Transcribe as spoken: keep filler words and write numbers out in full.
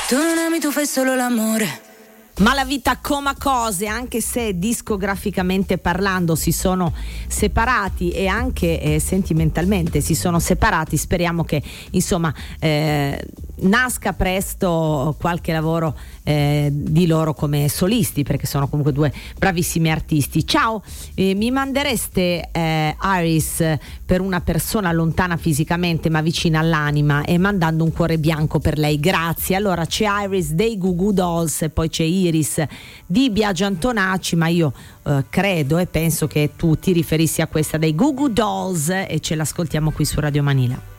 Tu non ami, tu fai solo l'amore. Ma la vita coma cose, anche se discograficamente parlando si sono separati e anche eh, sentimentalmente si sono separati, speriamo che insomma eh, nasca presto qualche lavoro eh, di loro come solisti, perché sono comunque due bravissimi artisti. Ciao, eh, mi mandereste eh, Iris per una persona lontana fisicamente ma vicina all'anima, e mandando un cuore bianco per lei, grazie. Allora c'è Iris dei Goo Goo Dolls e poi c'è Iris di Biagio Antonacci, ma io eh, credo e penso che tu ti riferissi a questa dei Goo Goo Dolls, e ce l'ascoltiamo qui su Radio Manila.